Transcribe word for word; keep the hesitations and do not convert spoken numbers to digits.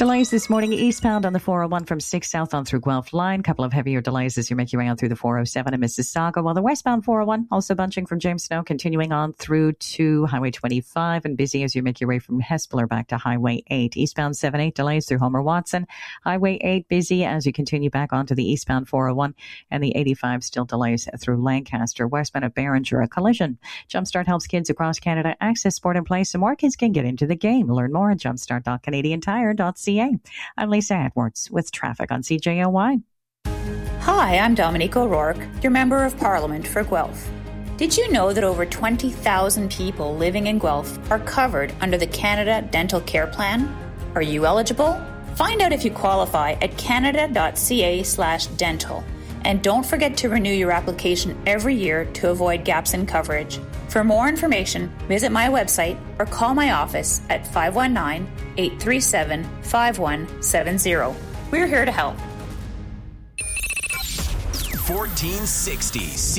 Delays this morning eastbound on the four oh one from six south on through Guelph Line. Couple of heavier delays as you make your way on through the four oh seven in Mississauga, while the westbound four oh one also bunching from Jamestown, continuing on through to Highway twenty-five, and busy as you make your way from Hespeler back to Highway eight. Eastbound seven eight delays through Homer Watson. Highway eight busy as you continue back onto the eastbound four oh one, and the eighty-five still delays through Lancaster. Westbound at Barringer, a collision. Jumpstart helps kids across Canada access sport and play so more kids can get into the game. Learn more at jumpstart dot canadian tire dot c a. I'm Lisa Edwards with traffic on C J O Y. Hi, I'm Dominique O'Rourke, your Member of Parliament for Guelph. Did you know that over twenty thousand people living in Guelph are covered under the Canada Dental Care Plan? Are you eligible? Find out if you qualify at canada dot c a slash dental. And don't forget to renew your application every year to avoid gaps in coverage. For more information, visit my website or call my office at five one nine, eight three seven, five one seven zero. We're here to help. fourteen sixty